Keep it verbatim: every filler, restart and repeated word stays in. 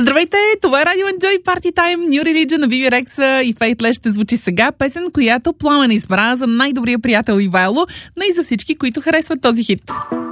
Здравейте, това е Radio Enjoy Party Time, New Religion на Vivi Rex и Faithless ще звучи сега. Песен, която Пламен избра за най-добрия приятел Ивайло, но и за всички, които харесват този хит.